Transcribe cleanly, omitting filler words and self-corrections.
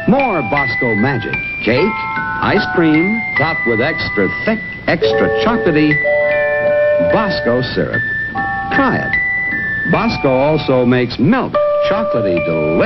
More Bosco Magic. Cake, ice cream, topped with extra thick, extra chocolatey Bosco syrup. Try it. Bosco also makes milk chocolatey delicious.